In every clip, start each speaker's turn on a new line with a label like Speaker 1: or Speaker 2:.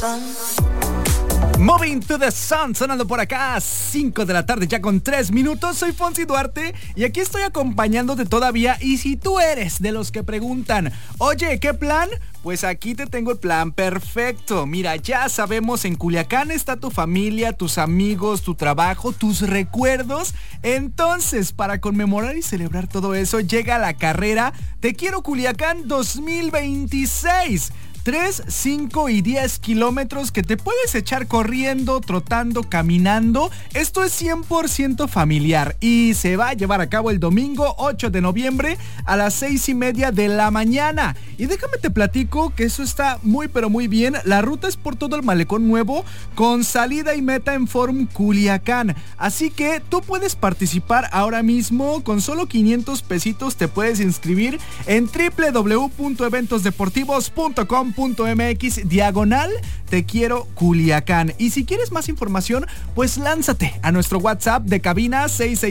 Speaker 1: Moving to the Sun, sonando por acá, 5 de la tarde ya con 3 minutos. Soy Fonsi Duarte y aquí estoy acompañándote todavía. Y si tú eres de los que preguntan, oye, ¿qué plan? Pues aquí te tengo el plan perfecto. Mira, ya sabemos, en Culiacán está tu familia, tus amigos, tu trabajo, tus recuerdos. Entonces, para conmemorar y celebrar todo eso, llega la carrera Te Quiero Culiacán 2026. 3, 5 y 10 kilómetros que te puedes echar corriendo, trotando, caminando. Esto es 100% familiar y se va a llevar a cabo el domingo 8 de noviembre a las 6:30 de la mañana. Y déjame te platico que eso está muy pero muy bien. La ruta es por todo el Malecón Nuevo con salida y meta en Forum Culiacán. Así que tú puedes participar ahora mismo. Con solo 500 pesitos te puedes inscribir en www.eventosdeportivos.com.mx Te Quiero Culiacán. Y si quieres más información, pues lánzate a nuestro WhatsApp de cabina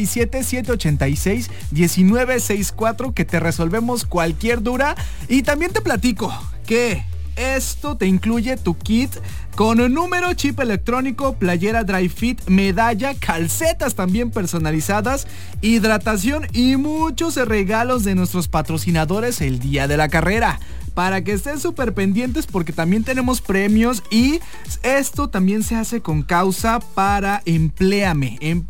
Speaker 1: 667-786-1964 que te resolvemos cualquier duda. Y también te platico que esto te incluye tu kit con número, chip electrónico, playera dry fit, medalla, calcetas también personalizadas, hidratación y muchos regalos de nuestros patrocinadores el día de la carrera. Para que estén súper pendientes porque también tenemos premios y esto también se hace con causa para Empléame